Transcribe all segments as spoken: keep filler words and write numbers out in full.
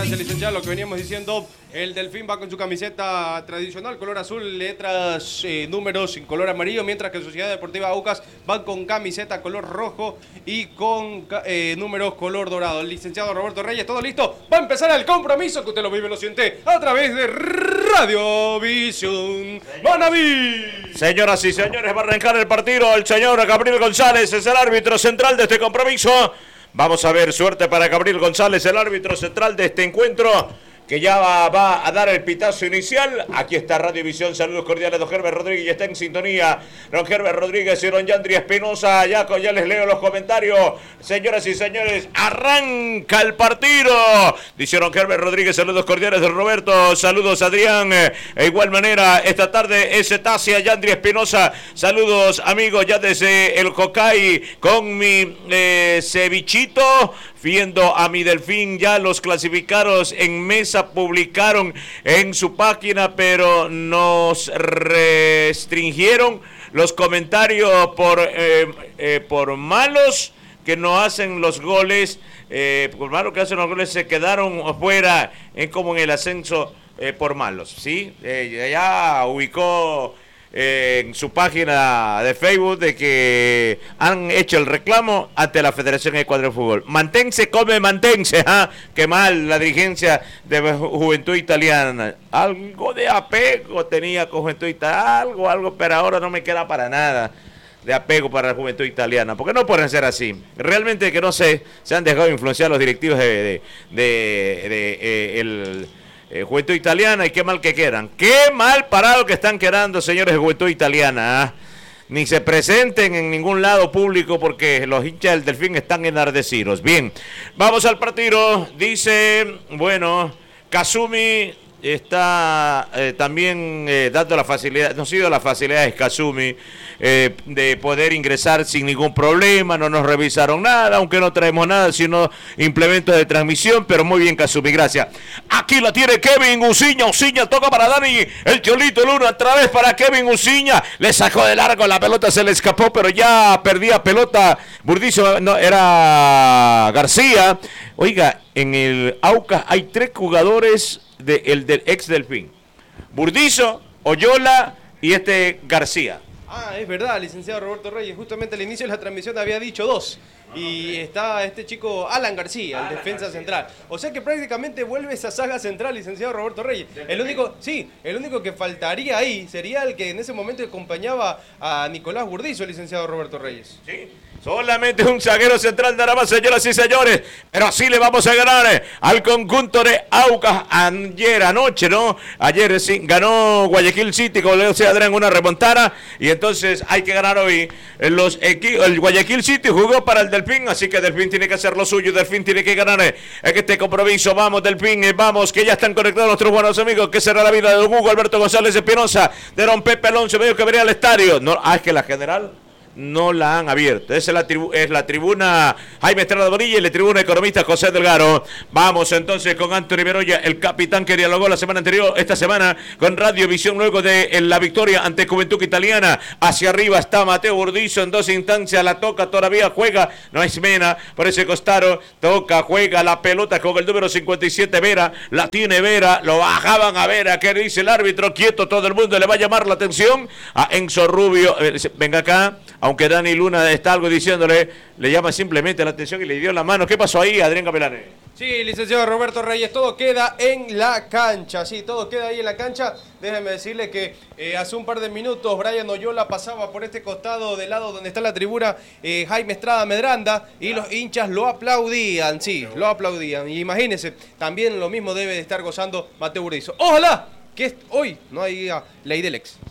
Gracias, licenciado. Lo que veníamos diciendo, el Delfín va con su camiseta tradicional, color azul, letras, eh, números en color amarillo, mientras que Sociedad Deportiva Aucas van con camiseta color rojo y con eh, números color dorado. El licenciado Roberto Reyes, ¿todo listo? Va a empezar el compromiso que usted lo vive y lo siente a través de Radiovisión Manaví. Señoras y señores, va a arrancar el partido. El señor Gabriel González es el árbitro central de este compromiso. Vamos a ver, suerte para Gabriel González, el árbitro central de este encuentro, que ya va, va a dar el pitazo inicial. Aquí está Radiovisión, saludos cordiales, don Herbert Rodríguez, ya está en sintonía. Don Herbert Rodríguez y don Yandri Espinosa, ya, ya les leo los comentarios. Señoras y señores, arranca el partido. Dice don Herbert Rodríguez, saludos cordiales, don Roberto, saludos Adrián. E igual manera, esta tarde es Tasia, Yandri Espinosa, saludos amigos, ya desde el Jocay con mi eh, cevichito. Viendo a mi Delfín, ya los clasificados en mesa publicaron en su página, pero nos restringieron los comentarios por, eh, eh, por malos que no hacen los goles, eh, por malos que hacen los goles se quedaron fuera, en como en el ascenso eh, por malos, ¿sí? Eh, ya ubicó Eh, en su página de Facebook de que han hecho el reclamo ante la Federación Ecuatoriana de Fútbol. Manténse, come, manténse, ¿ah? Qué mal la dirigencia de Juventud Italiana. Algo de apego tenía con Juventud Italiana, algo, algo, pero ahora no me queda para nada de apego para la Juventud Italiana, porque no pueden ser así. Realmente que no sé, se han dejado influenciar los directivos de, de, de, de, de eh, el Eh, Juventud Italiana, y qué mal que quedan. Qué mal parado que están quedando, señores de Juventud Italiana. ¿eh? Ni se presenten en ningún lado público porque los hinchas del Delfín están enardecidos. Bien, vamos al partido. Dice, bueno, Kazumi está eh, también eh, dando la facilidad, nos ha sido la facilidad de Kazumi eh, de poder ingresar sin ningún problema. No nos revisaron nada, aunque no traemos nada sino implementos de transmisión, pero muy bien Kazumi, gracias. Aquí la tiene Kevin Uciña, Uciña toca para Dani, el Cholito Luna, otra vez para Kevin Uciña, le sacó de largo, la pelota se le escapó, pero ya perdía pelota Burdizo, no, era García. Oiga, en el Aucas hay tres jugadores de, el del ex Delfín, Burdizo, Oyola y este García. Ah, es verdad, licenciado Roberto Reyes, justamente al inicio de la transmisión había dicho dos. Y está este chico Alan García, el Alan defensa García. Central. O sea que prácticamente vuelve esa saga central, licenciado Roberto Reyes. El único, sí, el único que faltaría ahí sería el que en ese momento acompañaba a Nicolás Burdizo, licenciado Roberto Reyes. Sí. Solamente un zaguero central nada más, señoras y señores. Pero así le vamos a ganar al conjunto de Aucas ayer anoche, ¿no? Ayer sí, ganó Guayaquil City con Leo Adrián una remontada. Y entonces hay que ganar hoy. Los equi- el Guayaquil City jugó para el Delfín, así que Delfín tiene que hacer lo suyo. Delfín tiene que ganar en este compromiso. Vamos, Delfín, vamos, que ya están conectados nuestros buenos amigos. Que será la vida de Don Hugo Alberto González Espinosa, de Don Pepe Alonso, medio que venía al estadio. No, ah, es que la general no la han abierto. Esa es la, tribu- es la tribuna Jaime Estrada Bonilla y la tribuna economista José Delgado. Vamos entonces con Anthony Beroya, el capitán que dialogó la semana anterior, esta semana con Radiovisión luego de en la victoria ante Juventud Italiana. Hacia arriba está Mateo Burdizo en dos instancias, la toca, todavía juega, no es Mena, por ese costado, toca, juega la pelota con el número cincuenta y siete Vera, la tiene Vera, lo bajaban a Vera, ¿qué dice el árbitro? Quieto, todo el mundo le va a llamar la atención a Enzo Rubio, eh, venga acá. Aunque Dani Luna está algo diciéndole, le llama simplemente la atención y le dio la mano. ¿Qué pasó ahí, Adrián Capelane? Sí, licenciado Roberto Reyes, todo queda en la cancha, sí, todo queda ahí en la cancha. Déjeme decirle que eh, hace un par de minutos Brian Oyola pasaba por este costado del lado donde está la tribuna eh, Jaime Estrada Medranda y los hinchas lo aplaudían, sí, lo aplaudían. Y imagínense, también lo mismo debe de estar gozando Mateo Burdizo. Ojalá que hoy no haya ley del ex.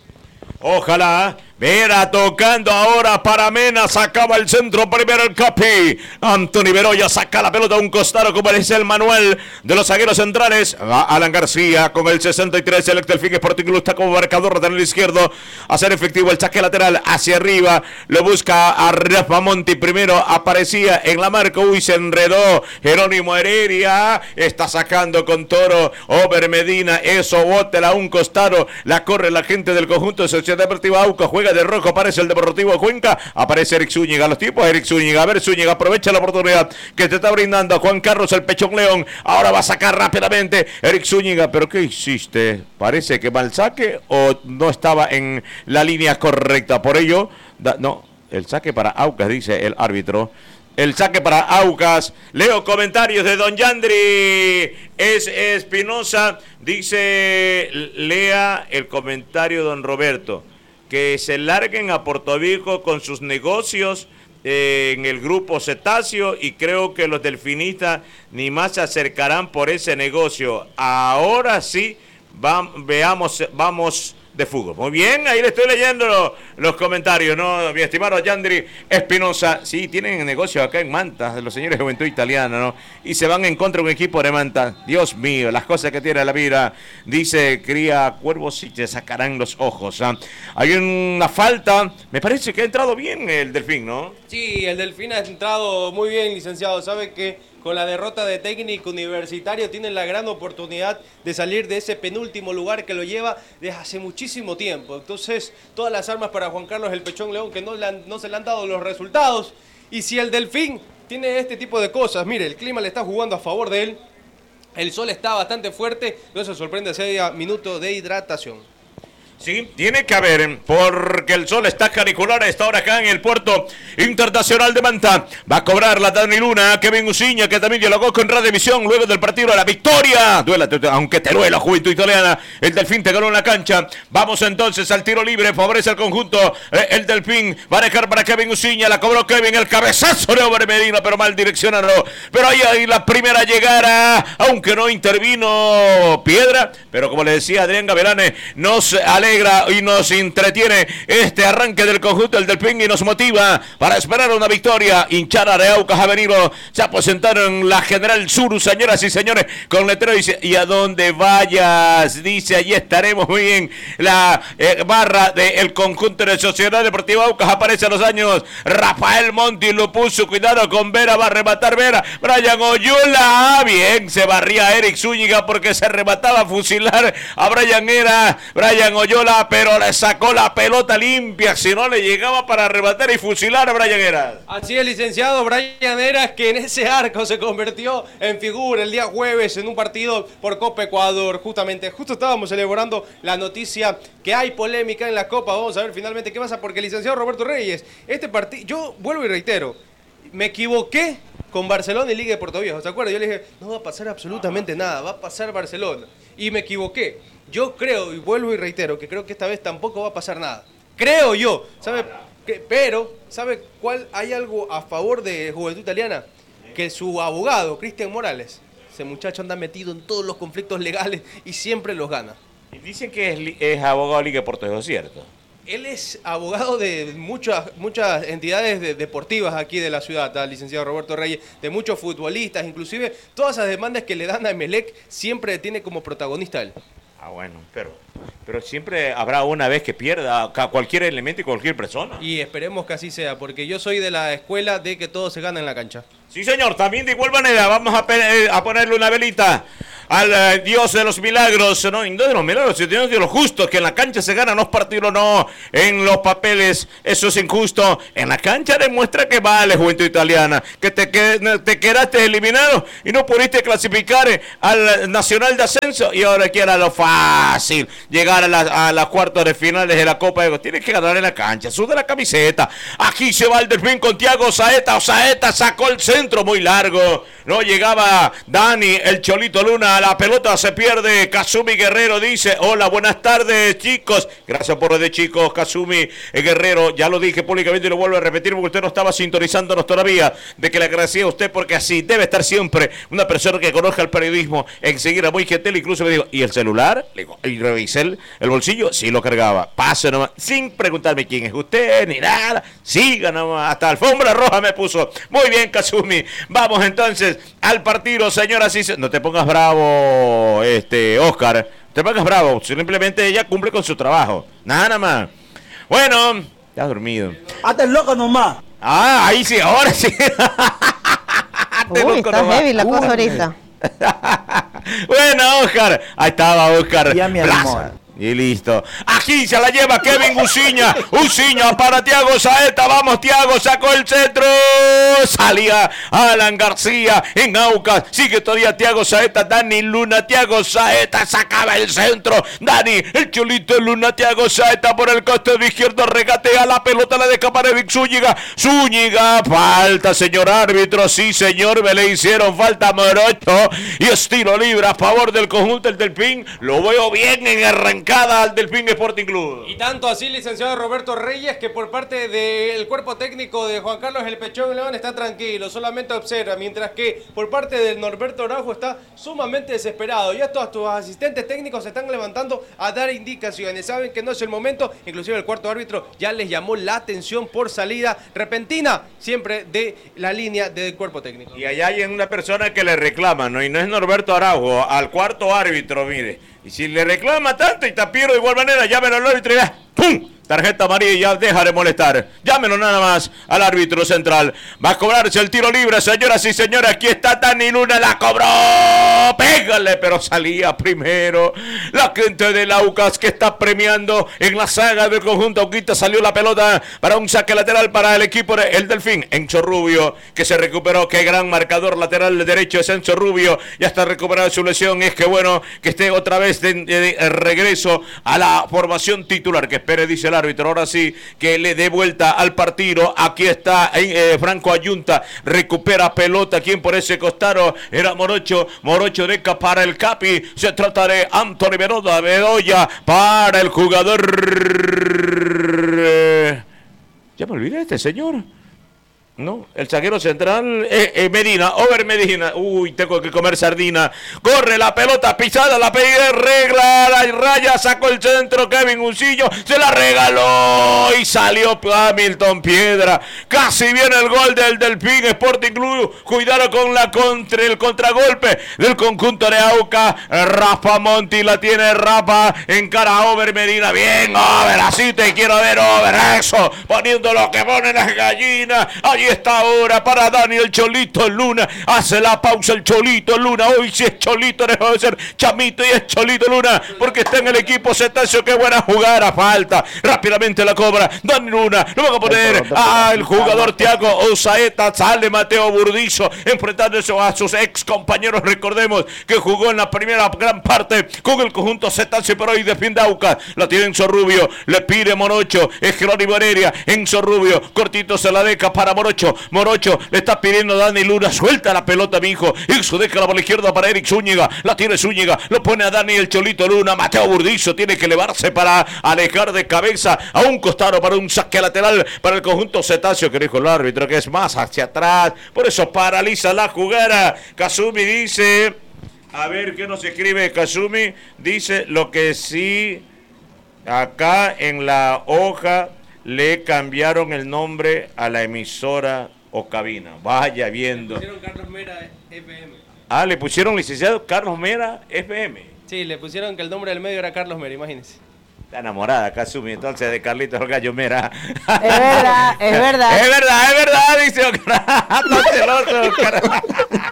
Ojalá. Vera tocando ahora para Mena, sacaba el centro primero el Capi. Anthony Beroya saca la pelota a un costado como dice el manual de los zagueros centrales. Va Alan García con el sesenta y tres, el ex Delfín Sporting Club está como marcador de el izquierdo. Hacer efectivo el saque lateral hacia arriba. Lo busca a Rafa Monti. Primero aparecía en la marca. Uy, se enredó Jerónimo Heredia. Está sacando con Toro. Over Medina. Eso, bótela a un costado. La corre la gente del conjunto de Sociedad Deportiva Aucas. Juega Zúñiga, de rojo aparece el Deportivo Cuenca, aparece Eric Zúñiga, los tipos Eric Zúñiga, a ver Zúñiga, aprovecha la oportunidad que te está brindando Juan Carlos el Pechón León, ahora va a sacar rápidamente Eric Zúñiga, pero ¿qué hiciste? Parece que mal saque o no estaba en la línea correcta, por ello, da, no, el saque para Aucas, dice el árbitro. El saque para Aucas. Leo comentarios de Don Yandri es Espinosa. Dice, lea el comentario Don Roberto. Que se larguen a Puerto Viejo con sus negocios eh, en el grupo Cetáceo y creo que los delfinistas ni más se acercarán por ese negocio. Ahora sí, va, veamos, vamos... de fútbol. Muy bien, ahí le estoy leyendo los, los comentarios, ¿no? Mi estimado Yandri Espinosa. Sí, tienen negocio acá en Manta, los señores de Juventud Italiana, ¿no? Y se van en contra de un equipo de Manta. Dios mío, las cosas que tiene la vida. Dice, cría cuervos y te sacarán los ojos. ¿eh? Hay una falta. Me parece que ha entrado bien el Delfín, ¿no? Sí, el Delfín ha entrado muy bien, licenciado. Sabe que con la derrota de Técnico Universitario tienen la gran oportunidad de salir de ese penúltimo lugar que lo lleva desde hace muchísimo tiempo. Entonces, todas las armas para Juan Carlos el Pechón León, que no, le han, no se le han dado los resultados. Y si el Delfín tiene este tipo de cosas, mire, el clima le está jugando a favor de él, el sol está bastante fuerte, no se sorprende si haya minutos de hidratación. Sí, tiene que haber, porque el sol está canicular a esta hora acá en el puerto internacional de Manta. Va a cobrar la Dani Luna, Kevin Uciña, que también dialogó con Radiovisión luego del partido de la victoria. Duela, aunque te duela, Juventud Italiana, el Delfín te ganó en la cancha. Vamos entonces al tiro libre, favorece al conjunto. Eh, el Delfín va a dejar para Kevin Uciña, la cobró Kevin, el cabezazo de Obre Medina, pero mal direccionado. Pero ahí, ahí la primera llegada, aunque no intervino Piedra, pero como le decía Adrián Gavilán, nos alegra y nos entretiene este arranque del conjunto del Delfín y nos motiva para esperar una victoria. Hinchada de Aucas ha venido, se aposentaron en la General Sur, señoras y señores, con letrero dice, y a donde vayas, dice, allí estaremos. Muy bien, la eh, barra del conjunto de Sociedad Deportiva Aucas aparece a los años, Rafael Monti lo puso, cuidado con Vera, va a rematar Vera, Brian Oyola, bien, se barría Eric Zúñiga porque se remataba a fusilar a Brian Era, Brian Oyola, pero le sacó la pelota limpia, si no le llegaba para arrebatar y fusilar a Brian Heras. Así es, licenciado, Brian Heras, que en ese arco se convirtió en figura el día jueves en un partido por Copa Ecuador. Justamente, justo estábamos celebrando la noticia que hay polémica en la Copa. Vamos a ver finalmente qué pasa, porque el licenciado Roberto Reyes, este partido, yo vuelvo y reitero, me equivoqué con Barcelona y Liga de Puerto Viejo, ¿se acuerdan? Yo le dije, no va a pasar absolutamente nada, va a pasar Barcelona. Y me equivoqué. Yo creo, y vuelvo y reitero, que creo que esta vez tampoco va a pasar nada. Creo yo, ¿sabe? Que, pero, ¿sabe cuál? Hay algo a favor de Juventud Italiana, que su abogado, Cristian Morales, ese muchacho anda metido en todos los conflictos legales y siempre los gana. Y dicen que es, es abogado de Liga de Puerto Viejo, ¿cierto? Él es abogado de muchas muchas entidades de, deportivas aquí de la ciudad, el licenciado Roberto Reyes, de muchos futbolistas, inclusive todas esas demandas que le dan a Emelec siempre tiene como protagonista él. Ah, bueno, pero, pero siempre habrá una vez que pierda a cualquier elemento y cualquier persona. Y esperemos que así sea, porque yo soy de la escuela de que todo se gana en la cancha. Sí, señor, también de igual manera vamos a, pe- a ponerle una velita al uh, Dios de los milagros, no, no de los milagros, sino de los justos, que en la cancha se ganan los partidos, no en los papeles, eso es injusto. En la cancha demuestra que vale, Juventud Italiana, que te, que, te quedaste eliminado y no pudiste clasificar al Nacional de Ascenso y ahora quiera lo fácil, llegar a las a la cuartos de finales de la Copa de... Tienes que ganar en la cancha, suda la camiseta. Aquí se va el Delfín con Thiago Saeta, Saeta sacó el centro muy largo, no llegaba Dani, el Cholito Luna, la pelota se pierde. Kazumi Guerrero dice, hola, buenas tardes, chicos. Gracias por lo de chicos, Kazumi Guerrero. Ya lo dije públicamente y lo vuelvo a repetir porque usted no estaba sintonizándonos todavía, de que le agradecía a usted porque así debe estar siempre una persona que conozca el periodismo. Enseguida muy gentil, incluso me dijo, ¿y el celular? Le digo, y revisé el, el bolsillo, sí lo cargaba. Pase nomás, sin preguntarme quién es usted, ni nada. Siga nomás, hasta alfombra roja me puso. Muy bien, Kazumi. Vamos entonces al partido, señoras y señores. No te pongas bravo, este, Oscar. Te pongas bravo, simplemente ella cumple con su trabajo. Nada más. Bueno, ya has dormido. Hazte el loco nomás. Ah, ahí sí, ahora sí. Uy, está heavy la cosa ahorita. Bueno, Oscar. Ahí estaba Oscar. Ya, mi Plaza. amor. Y listo. Aquí se la lleva Kevin Uciña. Uciña para Thiago Saeta. Vamos, Thiago sacó el centro. Salía Alan García en Aucas. Sigue todavía Thiago Saeta. Dani Luna. Thiago Saeta sacaba el centro. Dani, el Cholito Luna. Thiago Saeta por el costado izquierdo. Regatea la pelota. La deja para Eric Zúñiga. Zúñiga. Falta, señor árbitro. Sí, señor. Me le hicieron falta Morocho. Y estilo libre a favor del conjunto del Delfín. Lo veo bien en arranque al Delfín Sporting Club. Y tanto así, licenciado Roberto Reyes, que por parte del cuerpo técnico de Juan Carlos El Pechón León está tranquilo, solamente observa, mientras que por parte del Norberto Araujo está sumamente desesperado. Ya todos tus asistentes técnicos se están levantando a dar indicaciones, saben que no es el momento, inclusive el cuarto árbitro ya les llamó la atención por salida repentina, siempre de la línea del cuerpo técnico. Y allá hay una persona que le reclama, ¿no? Y no es Norberto Araujo, al cuarto árbitro, mire. Y si le reclama tanto y Tapiro de igual manera, llámelo al árbitro y ya, ¡pum! Tarjeta amarilla, deja de molestar. Llámelo nada más al árbitro central. Va a cobrarse el tiro libre, señoras y señores. Aquí está Dani Luna, la cobró. Pégale, pero salía primero. La gente del Aucas que está premiando en la saga del conjunto Auquita. Salió la pelota para un saque lateral para el equipo del Delfín. Enzo Rubio, que se recuperó. Qué gran marcador lateral derecho es Enzo Rubio. Ya está recuperada su lesión. Es que bueno que esté otra vez de, de, de regreso a la formación titular. Que espere, dice el árbitro, ahora sí, que le dé vuelta al partido. Aquí está eh, Franco Ayunta, recupera pelota. Quien por ese costado era Morocho. Morocho deca para el Capi. Se trata de Anthony Bedoya, Bedoya para el jugador. Ya me olvidé de este señor. No, el zaguero central eh, eh, Medina, Over Medina. Uy, tengo que comer sardina. Corre la pelota pisada, la pegué, regla, la raya, sacó el centro. Kevin Ucillo se la regaló y salió Hamilton Piedra. Casi viene el gol del Delfín Sporting Club. Cuidado con la contra, el contragolpe del conjunto de Auca. Rafa Monti la tiene Rafa en cara a Over Medina. Bien, Over, así te quiero ver, Over. Eso, poniendo lo que ponen las gallinas. Allí está ahora para Daniel Cholito Luna. Hace la pausa el Cholito Luna. Hoy sí es Cholito, dejó de ser Chamito y es Cholito Luna, porque está en el equipo Cetáceo. Qué buena jugada, falta. Rápidamente la cobra Dani Luna. Lo van a poner al jugador Thiago Saeta. Sale Mateo Burdizo enfrentándose a sus ex compañeros. Recordemos que jugó en la primera gran parte con el conjunto Cetáceo, pero hoy defiende Aucas. La tiene Enzo Rubio. Le pide Morocho. Es Jerónimo Heredia. Enzo Rubio. Cortito se la deja para Morocho. Morocho le está pidiendo a Dani Luna. Suelta la pelota, mi hijo. Eso deja la bola izquierda para Eric Zúñiga. La tiene Zúñiga. Lo pone a Dani el Cholito Luna. Mateo Burdizo tiene que elevarse para alejar de cabeza a un costado para un saque lateral para el conjunto Cetáceo, que dijo el árbitro que es más hacia atrás. Por eso paraliza la jugada. Kazumi dice, a ver qué nos escribe Kazumi. Dice lo que sí acá en la hoja le cambiaron el nombre a la emisora o cabina. Vaya viendo. Le pusieron Carlos Mera F M. Ah, le pusieron licenciado Carlos Mera F M. Sí, le pusieron que el nombre del medio era Carlos Mera, imagínense. Está enamorada, Kazumi, entonces, de Carlitos Gallo Mera. Es verdad, es verdad. Es verdad, es verdad, dice Oscar. Entonces el otro, Oscar.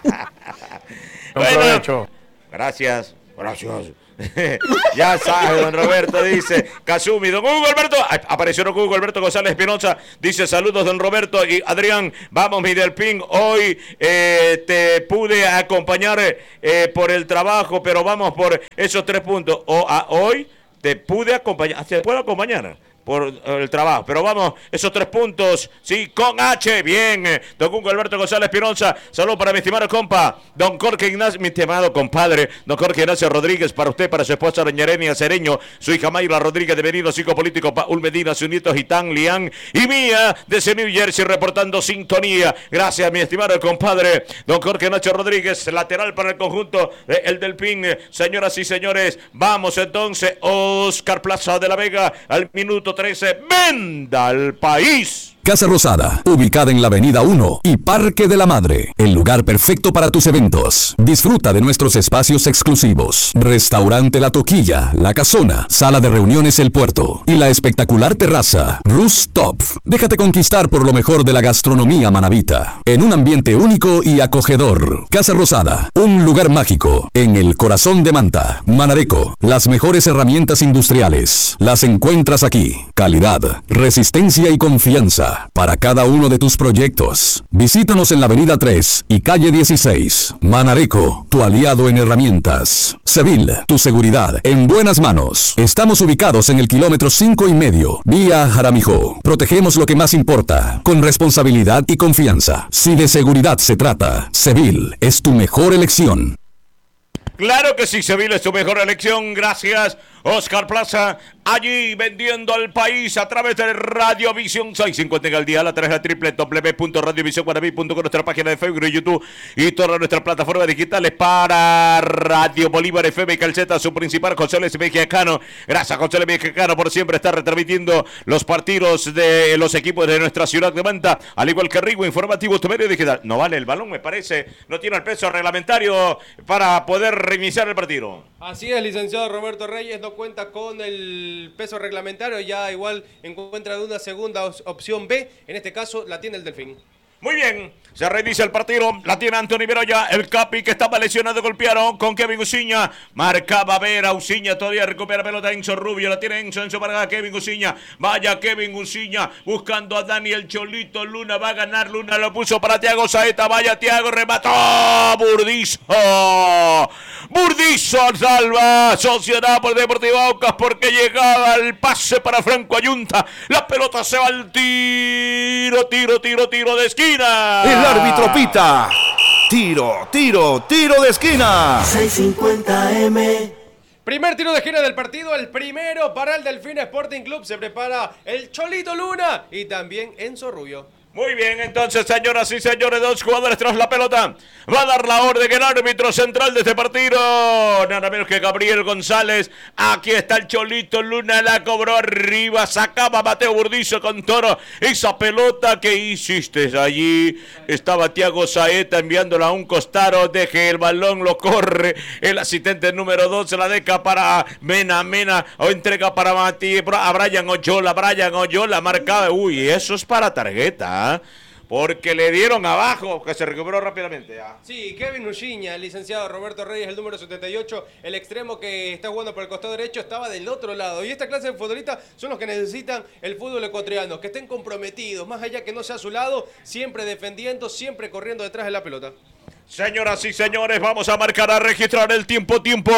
Bueno, gracias, gracias. Ya sabe, don Roberto, dice Kazumi. Don Hugo Alberto, apareció don Hugo Alberto González Espinosa, dice saludos don Roberto y Adrián. Vamos mi Delfín, hoy eh, te pude acompañar eh, por el trabajo, pero vamos por esos tres puntos. O, a, hoy te pude acompañar, te puedo acompañar por el trabajo, pero vamos, esos tres puntos, sí, con H, bien, don Hugo Alberto González Pironza, saludos para mi estimado compa, don Jorge Ignacio, mi estimado compadre, don Jorge Ignacio Rodríguez, para usted, para su esposa doña Erenia Cereño, su hija Mayra Rodríguez de Benito, psicopolítico Paul Medina, su nieto Gitán Lián, y mía, desde New Jersey, reportando sintonía, gracias mi estimado compadre, don Jorge Ignacio Rodríguez, lateral para el conjunto, eh, el Delfín, señoras y señores, vamos entonces, Oscar Plaza de la Vega, al minuto trece, venda al país. Casa Rosada, ubicada en la Avenida uno y Parque de la Madre, el lugar perfecto para tus eventos. Disfruta de nuestros espacios exclusivos. Restaurante La Toquilla, La Casona, Sala de Reuniones El Puerto y la espectacular terraza Rooftop. Déjate conquistar por lo mejor de la gastronomía manabita, en un ambiente único y acogedor. Casa Rosada, un lugar mágico en el corazón de Manta. Manadeco, las mejores herramientas industriales las encuentras aquí. Calidad, resistencia y confianza para cada uno de tus proyectos. Visítanos en la Avenida tres y Calle dieciséis. Manadeco, tu aliado en herramientas. Sevil, tu seguridad en buenas manos. Estamos ubicados en el kilómetro cinco y medio, vía Jaramijó. Protegemos lo que más importa, con responsabilidad y confianza. Si de seguridad se trata, Sevil es tu mejor elección. Claro que sí, Sevilla es tu mejor elección. Gracias, Oscar Plaza. Allí vendiendo al país a través de Radiovisión seiscientos cincuenta al día. La traes a doble u doble u doble u punto radiovisión guarabí punto com, nuestra página de Facebook y YouTube y todas nuestras plataformas digitales para Radio Bolívar F M y Calceta, su principal José Luis Mexicano. Gracias, José Luis Mexicano, por siempre estar retransmitiendo los partidos de los equipos de nuestra ciudad de Manta, al igual que Rigo Informativo, tu medio digital. No vale el balón, me parece, no tiene el peso reglamentario para poder reiniciar el partido. Así es, licenciado Roberto Reyes, no cuenta con el peso reglamentario, ya igual encuentra de una segunda opción B, en este caso la tiene el Delfín. Muy bien, se reinicia el partido, la tiene Anthony Beroya, el Capi que estaba lesionado, golpearon con Kevin Uciña, marcaba Vera, Uciña todavía recupera pelota, Enzo Rubio, la tiene Enzo, Enzo para Kevin Uciña, vaya Kevin Uciña, buscando a Daniel Cholito Luna, va a ganar Luna, lo puso para Thiago Saeta, vaya Thiago, remató, Burdizo, Burdizo salva, Sociedad por Deportivo Aucas porque llegaba el pase para Franco Ayunta, la pelota se va al tiro, tiro, tiro, tiro de esquina. El árbitro pita. Tiro, tiro, tiro de esquina. seiscientos cincuenta eme. Primer tiro de esquina del partido, el primero para el Delfín Sporting Club. Se prepara el Cholito Luna y también Enzo Rubio. Muy bien, entonces, señoras y señores, dos jugadores tras la pelota. Va a dar la orden el árbitro central de este partido. Nada menos que Gabriel González. Aquí está el Cholito Luna, la cobró arriba. Sacaba Mateo Burdizo con Toro. Esa pelota que hiciste allí. Estaba Thiago Saeta enviándola a un costado. Deje el balón, lo corre. El asistente número dos se la deja para Mena, Mena. O entrega para Mati, a Brian Oyola. Brian Oyola marcaba. Uy, eso es para tarjeta. Porque le dieron abajo, que se recuperó rápidamente. ¿eh? Sí, Kevin Uciña, el licenciado Roberto Reyes, el número setenta y ocho, el extremo que está jugando por el costado derecho, estaba del otro lado. Y esta clase de futbolistas son los que necesitan el fútbol ecuatoriano, que estén comprometidos, más allá que no sea a su lado, siempre defendiendo, siempre corriendo detrás de la pelota. Señoras y señores, vamos a marcar, a registrar el tiempo, tiempo,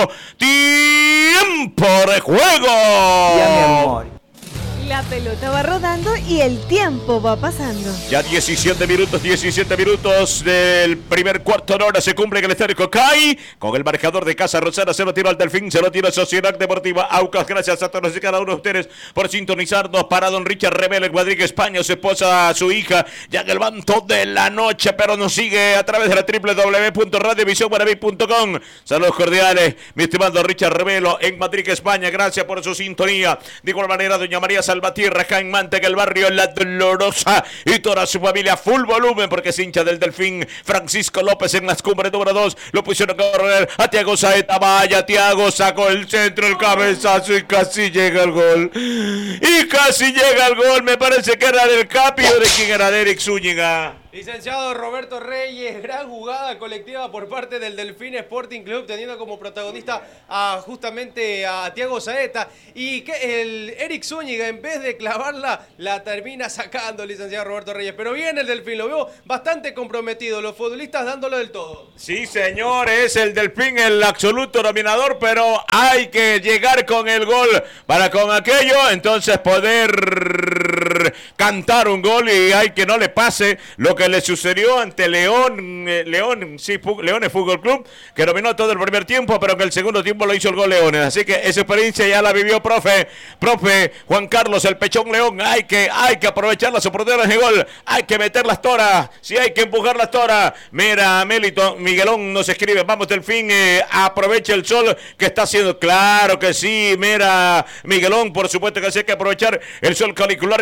tiempo de juego. Ya, mi amor. La pelota va rodando y el tiempo va pasando. Ya diecisiete minutos, diecisiete minutos del primer cuarto de hora se cumple en el Estadio Cocay. Con el marcador de Casa Rosada, se lo tira al Delfín, se lo tira Sociedad Deportiva Aucas. Gracias a todos y cada uno de ustedes por sintonizarnos. Para don Richard Rebel en Madrid, España, su esposa, su hija, ya en el manto de la noche, pero nos sigue a través de la doble u doble u doble u punto radiovisión guarabí punto com. Saludos cordiales, mi estimado Richard Rebelo en Madrid, España. Gracias por su sintonía. De igual manera, doña María Salvatierra, acá en Manta, en el barrio La Dolorosa, y toda su familia full volumen porque es hincha del Delfín. Francisco López en las cumbres número dos, lo pusieron a correr a Thiago Saeta, vaya Thiago, sacó el centro, el cabezazo y casi llega el gol, y casi llega el gol, me parece que era del Capi o de quién era, de Eric Zúñiga. Licenciado Roberto Reyes, gran jugada colectiva por parte del Delfín Sporting Club, teniendo como protagonista a justamente a Thiago Saeta, y que el Eric Zúñiga, en vez de clavarla, la termina sacando, licenciado Roberto Reyes. Pero bien el Delfín, lo veo bastante comprometido, los futbolistas dándolo del todo. Sí, señor, es el Delfín el absoluto dominador, pero hay que llegar con el gol para con aquello, entonces poder cantar un gol, y hay que no le pase lo que le sucedió ante León, eh, León, sí, Leones Fútbol Club, que dominó todo el primer tiempo, pero en el segundo tiempo lo hizo el gol Leones. Así que esa experiencia ya la vivió profe, profe Juan Carlos el Pechón León. Hay que, hay que aprovechar las oportunidades de gol, hay que meter las toras, sí, hay que empujar las toras. Mira, Melito, Miguelón nos escribe, vamos Delfín, eh, aprovecha el sol que está haciendo. Claro que sí, mira, Miguelón, por supuesto que sí hay que aprovechar el sol canicular que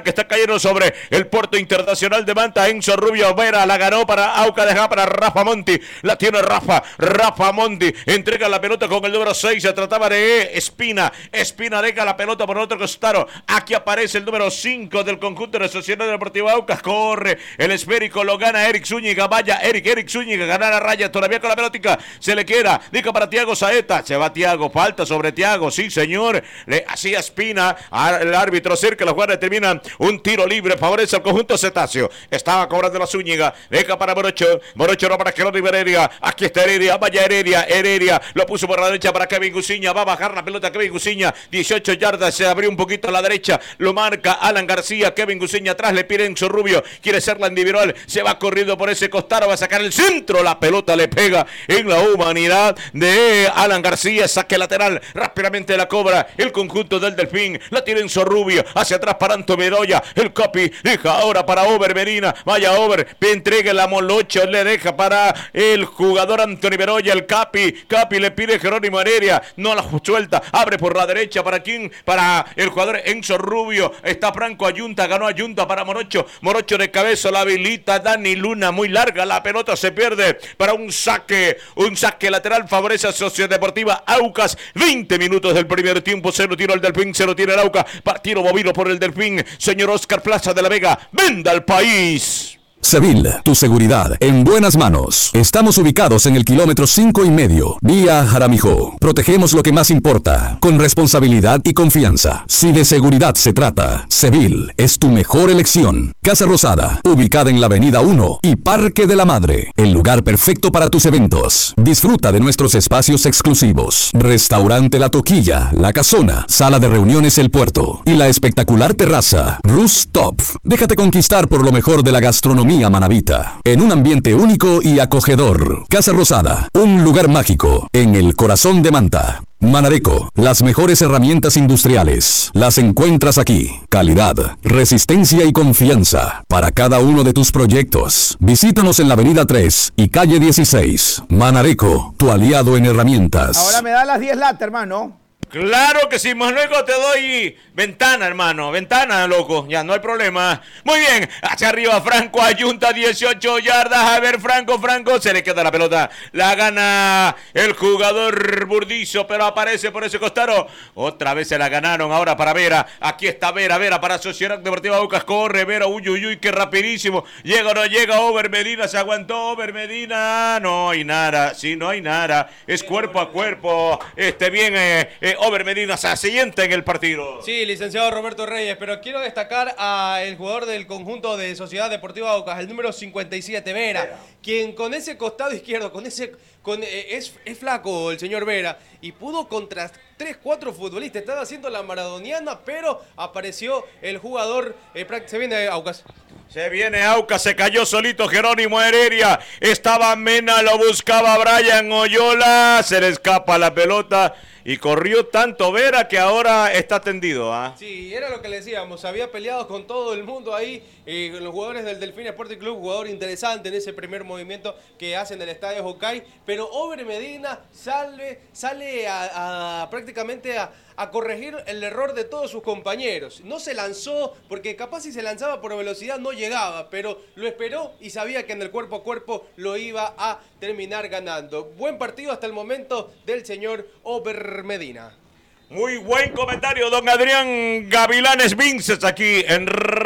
que está cayendo sobre el puerto internacional de Manta. Enzo Rubio Vera la ganó para Aucas, deja para Rafa Monti. La tiene Rafa, Rafa Monti. Entrega la pelota con el número seis. Se trataba de Espina. Espina deja la pelota por el otro costado. Aquí aparece el número cinco del conjunto de Sociedad Deportiva Aucas. Corre el esférico, lo gana Eric Zúñiga. Vaya, Eric, Eric Zúñiga gana la raya. Todavía con la pelota. Se le queda. Dica para Tiago Saeta. Se va Tiago. Falta sobre Tiago. Sí, señor. Le hacía Espina. El árbitro cerca. Los jugadores terminan un tiro libre. Favorece al conjunto cetáceo. Estaba cobrando la Zúñiga. Deja para Morocho. Morocho no para Jerónimo Heredia. Aquí está Heredia. Vaya Heredia. Heredia. Lo puso por la derecha para Kevin Guciña. Va a bajar la pelota Kevin Guciña. dieciocho yardas. Se abrió un poquito a la derecha. Lo marca Alan García. Kevin Guciña atrás. Le pide Enzo Rubio. Quiere ser la individual. Se va corriendo por ese costado. Va a sacar el centro. La pelota le pega en la humanidad de Alan García. Saque lateral. Rápidamente la cobra el conjunto del Delfín. La tiene Enzo Rubio. Hacia atrás para Anto Bedoya. El copy. Deja ahora para Over Medina. Vaya Over. Entrega la Molocho. Le deja para el jugador Anthony Bedoya. El Capi. Capi le pide Jerónimo Heredia. No la suelta. Abre por la derecha. ¿Para quién? Para el jugador Enzo Rubio. Está Franco Ayunta. Ganó Ayunta para Morocho. Morocho de cabeza. La habilita Dani Luna. Muy larga. La pelota se pierde para un saque. Un saque lateral. Favorece a Sociedad Deportiva Aucas. veinte minutos del primer tiempo. Se lo tira el Delfín. Se lo tira el Aucas. Partido movido por el Delfín. Señor Oscar Plaza de la Vega. Venda al país. Sevil, tu seguridad en buenas manos. Estamos ubicados en el kilómetro cinco y medio, vía Jaramillo. Protegemos lo que más importa, con responsabilidad y confianza. Si de seguridad se trata, Sevil es tu mejor elección. Casa Rosada, ubicada en la avenida uno y Parque de la Madre, el lugar perfecto para tus eventos. Disfruta de nuestros espacios exclusivos. Restaurante La Toquilla, La Casona, Sala de Reuniones El Puerto y la espectacular terraza Rooftop. Déjate conquistar por lo mejor de la gastronomía manabita, en un ambiente único y acogedor. Casa Rosada, un lugar mágico en el corazón de Manta. Manareco, las mejores herramientas industriales las encuentras aquí. Calidad, resistencia y confianza para cada uno de tus proyectos. Visítanos en la avenida tres y calle dieciséis. Manareco, tu aliado en herramientas. Ahora me da las diez latas, hermano. Claro que sí, más luego te doy ventana, hermano. Ventana, loco. Ya, no hay problema. Muy bien. Hacia arriba, Franco Ayunta, dieciocho yardas. A ver, Franco, Franco. Se le queda la pelota. La gana el jugador Burdizo, pero aparece por ese costado. Otra vez se la ganaron ahora para Vera. Aquí está Vera, Vera para Sociedad Deportiva Aucas. Corre, Vera. Uy, uy, uy, qué rapidísimo. Llega o no llega. Over Medina, se aguantó. Over Medina. No hay nada. Sí, no hay nada. Es cuerpo a cuerpo. Este bien, eh, eh Over Medina se asienta en el partido. Sí, licenciado Roberto Reyes, pero quiero destacar al jugador del conjunto de Sociedad Deportiva Aucas, el número cincuenta y siete, Vera, Vera. Quien con ese costado izquierdo, con ese con eh, es, es flaco el señor Vera, y pudo contra tres, cuatro futbolistas, estaba haciendo la maradoniana, pero apareció el jugador, eh, se viene Aucas. Se viene Aucas, se cayó solito Jerónimo Heredia, estaba Mena, lo buscaba Brian Oyola, se le escapa la pelota y corrió tanto Vera que ahora está tendido. ¿eh? Sí, era lo que le decíamos, había peleado con todo el mundo ahí, eh, los jugadores del Delfín Sporting Club, jugador interesante en ese primer movimiento que hacen en el estadio Hokkaido, pero Over Medina sale, sale a, a prácticamente a, a corregir el error de todos sus compañeros. No se lanzó, porque capaz si se lanzaba por velocidad no llegaba, pero lo esperó y sabía que en el cuerpo a cuerpo lo iba a terminar ganando. Buen partido hasta el momento del señor Over Medina. Muy buen comentario, don Adrián Gavilanes Vinces, aquí en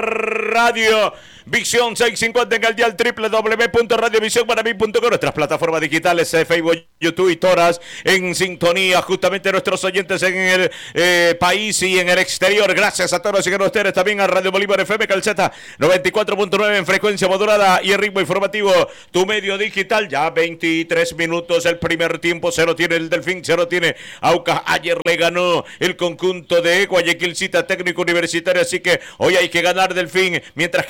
Radio Visión seiscientos cincuenta en el dial doble u doble u doble u punto radio visión para mí punto com. Nuestras plataformas digitales, eh, Facebook, YouTube y todas en sintonía. Justamente nuestros oyentes en el eh, país y en el exterior. Gracias a todos y a ustedes también a Radio Bolívar F M Calceta noventa y cuatro punto nueve en frecuencia modulada y en ritmo informativo. Tu medio digital, ya veintitrés minutos el primer tiempo. Se lo tiene el Delfín, se lo tiene Aucas. Ayer le ganó el conjunto de Guayaquil Cita Técnico Universitario, así que hoy hay que ganar Delfín, mientras que al Mantito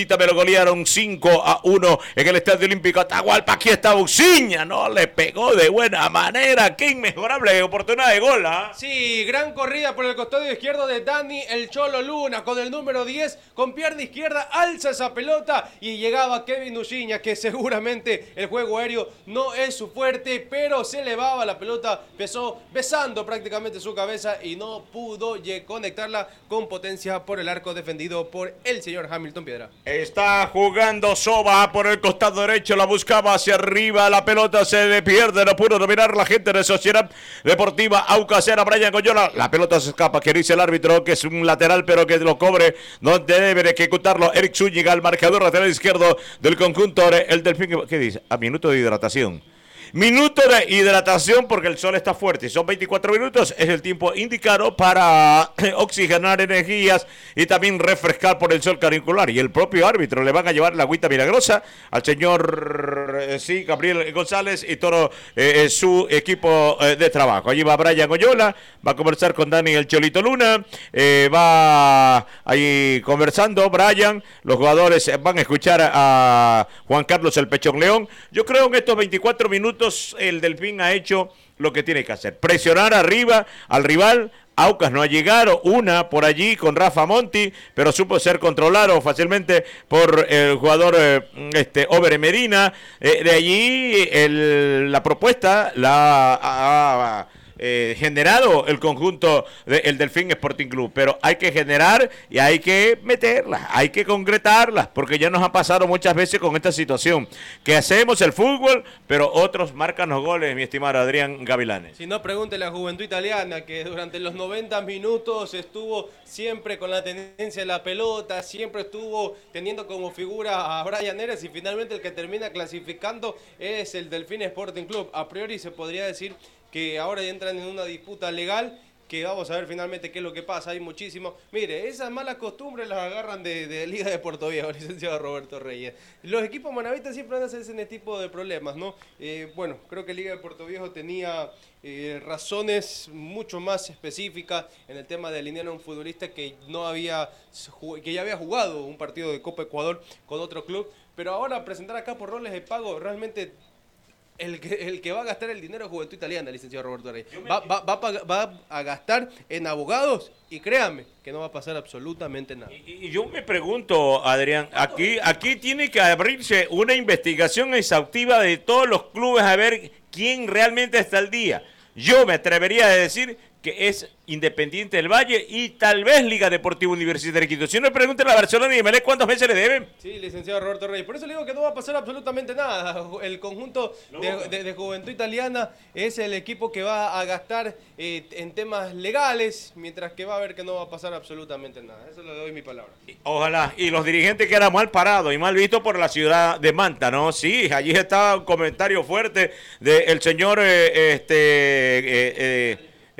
Chorita me lo golearon cinco a uno en el Estadio Olímpico Atahualpa. Aquí está Uciña, no le pegó de buena manera. Qué inmejorable oportunidad de gol, ¿ah? Sí, gran corrida por el costado izquierdo de Dani el Cholo Luna con el número diez, con pierna izquierda alza esa pelota y llegaba Kevin Uciña, que seguramente el juego aéreo no es su fuerte, pero se elevaba la pelota, empezó besando prácticamente su cabeza y no pudo conectarla con potencia por el arco defendido por el señor Hamilton Piedra. Está jugando Soba por el costado derecho, la buscaba hacia arriba, la pelota se le pierde, no pudo dominar la gente de Sociedad Deportiva Aucasera. Brian Goyola, la pelota se escapa, que dice el árbitro que es un lateral, pero que lo cobre, no debe ejecutarlo Eric Zúñiga, el marcador lateral izquierdo del conjunto, el Delfín. ¿Qué dice? A minuto de hidratación. Minuto de hidratación porque el sol está fuerte. Son veinticuatro minutos, es el tiempo indicado para oxigenar energías y también refrescar por el sol carincular. Y el propio árbitro le van a llevar la agüita milagrosa al señor, eh, sí, Gabriel González y todo eh, su equipo eh, de trabajo. Allí va Brian Oyola, va a conversar con Dani el Cholito Luna, eh, va ahí conversando Brian, los jugadores van a escuchar a Juan Carlos el Pechón León. Yo creo en estos veinticuatro minutos el Delfín ha hecho lo que tiene que hacer, presionar arriba al rival. Aucas no ha llegado, una por allí con Rafa Monti, pero supo ser controlado fácilmente por el jugador eh, este Ober Medina. Eh, de allí el, la propuesta la ha eh, generado el conjunto del Delfín Sporting Club, pero hay que generar y hay que meterlas, hay que concretarlas, porque ya nos ha pasado muchas veces con esta situación, que hacemos el fútbol, pero otros marcan los goles, mi estimado Adrián Gavilanes. Si no, pregúntele a la Juventud Italiana, que durante los noventa minutos estuvo siempre con la tendencia de la pelota, siempre estuvo teniendo como figura a Brian Neres, y finalmente el que termina clasificando es el Delfín Sporting Club. A priori se podría decir que ahora entran en una disputa legal, que vamos a ver finalmente qué es lo que pasa. Hay muchísimo. Mire, esas malas costumbres las agarran de, de Liga de Puerto Viejo, licenciado Roberto Reyes. Los equipos manavitas siempre van a hacer ese tipo de problemas, ¿no? Eh, bueno, creo que Liga de Puerto Viejo tenía eh, razones mucho más específicas en el tema de alinear a un futbolista que no había, que ya había jugado un partido de Copa Ecuador con otro club, pero ahora presentar acá por roles de pago realmente. El que, el que va a gastar el dinero es Juventud Italiana, licenciado Roberto Reyes. Va, va, va, a, va a gastar en abogados y créanme que no va a pasar absolutamente nada. Y, y yo me pregunto, Adrián, aquí, aquí tiene que abrirse una investigación exhaustiva de todos los clubes a ver quién realmente está al día. Yo me atrevería a decir que es Independiente del Valle y tal vez Liga Deportiva Universitaria de Quito. Si no, pregúntale a Barcelona y Emelec cuántos meses le deben. Sí, licenciado Roberto Reyes. Por eso le digo que no va a pasar absolutamente nada. El conjunto no. de, de, de Juventud Italiana es el equipo que va a gastar eh, en temas legales, mientras que va a ver que no va a pasar absolutamente nada. Eso le doy mi palabra. Ojalá. Y los dirigentes que eran mal parados y mal vistos por la ciudad de Manta, ¿no? Sí, allí estaba un comentario fuerte del señor eh, este eh, eh,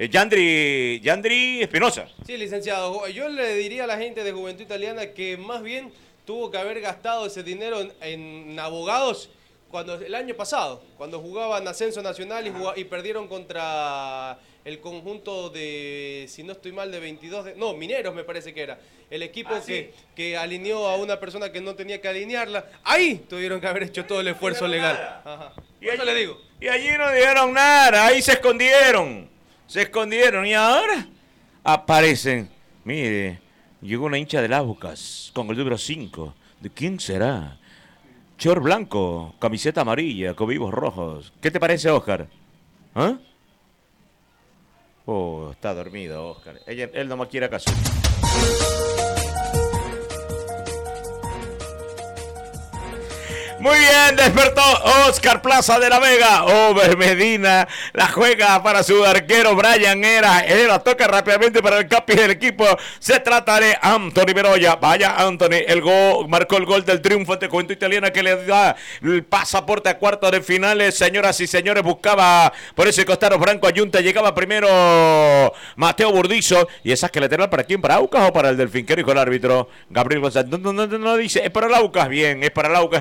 Yandri, Yandri Espinosa. Sí, licenciado. Yo le diría a la gente de Juventud Italiana que más bien tuvo que haber gastado ese dinero en, en abogados cuando el año pasado, cuando jugaban Ascenso Nacional y, jugaba, y perdieron contra el conjunto de, si no estoy mal, de veintidós, de, no, Mineros me parece que era, el equipo ah, que, sí. que alineó a una persona que no tenía que alinearla. Ahí tuvieron que haber hecho todo el esfuerzo legal. Ajá. Y allí, le digo. Y allí no dijeron nada, ahí se escondieron. Se escondieron y ahora aparecen. Mire, llegó una hincha de Aucas con el número cinco. ¿De quién será? Short blanco, camiseta amarilla, con vivos rojos. ¿Qué te parece, Oscar? ¿Ah? Oh, está dormido, Oscar. Ella, él no me quiere acaso. Muy bien, despertó Oscar Plaza de la Vega. Ober Medina la juega para su arquero Brian Era. Él la toca rápidamente para el capi del equipo. Se trata de Anthony Beroya. Vaya Anthony, el gol, marcó el gol del triunfo ante Juventud Italiana que le da el pasaporte a cuartos de finales. Señoras y señores, buscaba por ese costado Franco Ayunta. Llegaba primero Mateo Burdizo. ¿Y esa que lateral para quién? ¿Para Aucas o para el Delfín? ¿Qué dijo el árbitro? Gabriel González. No, no, no, no dice, es para el Aucas. Bien, es para el Aucas entonces.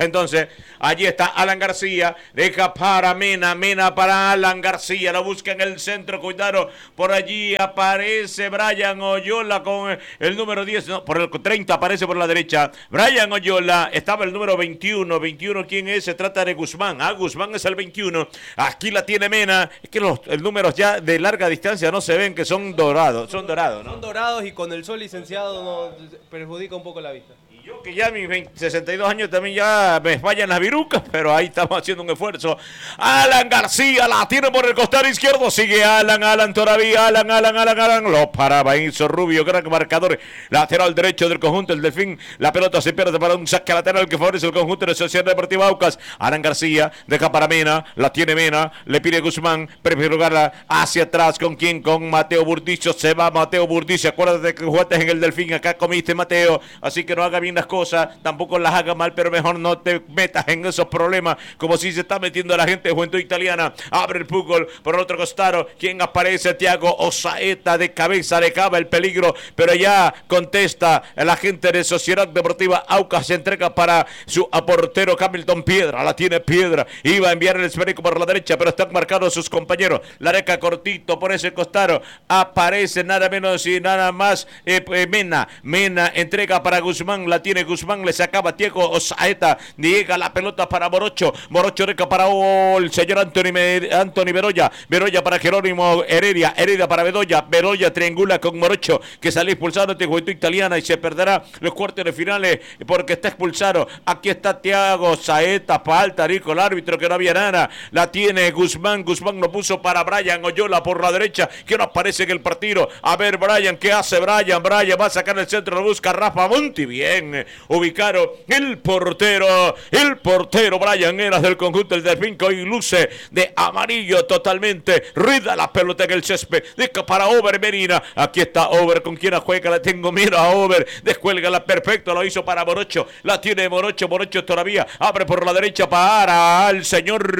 Allí está Alan García, deja para Mena, Mena para Alan García, lo busca en el centro, cuidado, por allí aparece Brian Oyola con el número diez, no, por el treinta aparece por la derecha, Brian Oyola, estaba el número veintiuno, veintiuno, ¿quién es? Se trata de Guzmán, ah, Guzmán es el veintiuno, aquí la tiene Mena, es que los el números ya de larga distancia no se ven, que son dorados, son dorados, ¿no? Son dorados y con el sol licenciado nos perjudica un poco la vista. Yo que ya a mis veinte, sesenta y dos años también ya me fallan las virucas, pero ahí estamos haciendo un esfuerzo. Alan García la tiene por el costado izquierdo, sigue Alan, Alan todavía, Alan, Alan, Alan, Alan, lo paraba Enzo Rubio, gran marcador, lateral derecho del conjunto, el Delfín, la pelota se pierde para un saque lateral que favorece el conjunto de Sociedad Deportiva Aucas. Alan García deja para Mena, la tiene Mena, le pide Guzmán, prefiere jugarla hacia atrás, ¿con quién? Con Mateo Burdicio, se va Mateo Burdicio, acuérdate que jugaste en el Delfín, acá comiste Mateo, así que no haga bien las cosas, tampoco las haga mal, pero mejor no te metas en esos problemas, como si se está metiendo la gente de Juventud Italiana. Abre el fútbol por el otro costado, quien aparece, Thiago Osaeta, de cabeza, le cava el peligro, pero ya contesta la gente de Sociedad Deportiva Aucas, se entrega para su portero Hamilton Piedra, la tiene Piedra, iba a enviar el esférico por la derecha, pero están marcados sus compañeros, la reca cortito por ese costado, aparece nada menos y nada más eh, eh, Mena, Mena entrega para Guzmán, la tiene Guzmán, le sacaba Thiago Osaeta, llega la pelota para Morocho, Morocho reca para oh, el señor Anthony, Anthony Bedoya, Bedoya para Jerónimo Heredia, Heredia para Bedoya, Bedoya triangula con Morocho, que sale expulsado ante Juventud Italiana y se perderá los cuartos de finales porque está expulsado. Aquí está Thiago Osaeta, falta, dijo el árbitro que no había nada, la tiene Guzmán, Guzmán lo puso para Brian Oyola por la derecha, que no aparece en el partido. A ver Brian, ¿qué hace Brian? Brian va a sacar el centro, lo busca Rafa Monti, bien ubicaron el portero, el portero Brian Eras del conjunto del Delfín, que hoy luce de amarillo totalmente, ruida la pelota en el césped, deja para Over Medina, aquí está Over, con quien juega, la tengo, mira a Over, descuélgala, perfecto, lo hizo para Morocho, la tiene Morocho, Morocho todavía, abre por la derecha para el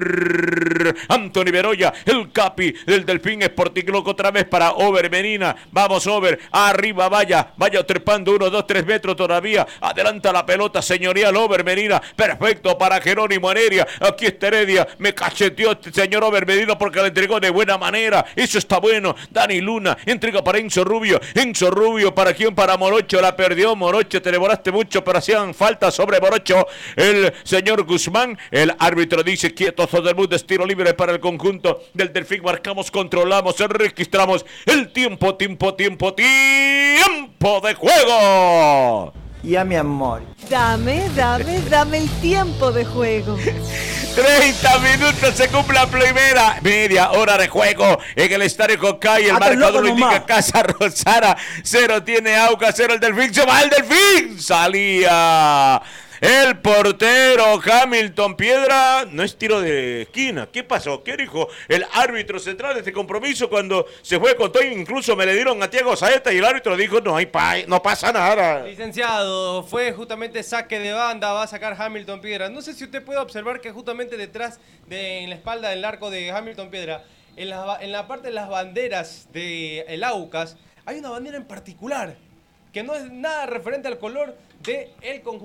señor Anthony Bedoya, el capi del Delfín Sporting Club, otra vez para Over Medina, vamos Over, arriba vaya, vaya trepando uno, dos, tres metros todavía, adelanta la pelota, señorial Over Medina, perfecto para Jerónimo Heredia, aquí está Heredia, me cacheteó este señor Over Medina porque le entregó de buena manera, eso está bueno, Dani Luna, entrega para Enzo Rubio, Enzo Rubio, ¿para quién? Para Morocho, la perdió Morocho, te devoraste mucho, pero hacían falta sobre Morocho, el señor Guzmán, el árbitro dice quieto, todo el mundo es tiro libre para el conjunto del Delfín, marcamos, controlamos, registramos el tiempo, tiempo, tiempo, tiempo de juego. Ya mi amor. Dame, dame, dame el tiempo de juego. treinta minutos se cumple la primera media hora de juego en el Estadio Cocay. El marcador lo indica Casa Rosara. Cero tiene Aucas, cero el Delfín. Se va el Delfín. Salía el portero Hamilton Piedra. No es tiro de esquina. ¿Qué pasó? ¿Qué dijo el árbitro central de este compromiso cuando se fue con todo? Incluso me le dieron a Thiago Saeta y el árbitro dijo no hay pa no pasa nada. Licenciado, fue justamente saque de banda, va a sacar Hamilton Piedra. No sé si usted puede observar que justamente detrás de en la espalda del arco de Hamilton Piedra, en la, en la parte de las banderas de el Aucas, hay una bandera en particular que no es nada referente al color del conjunto.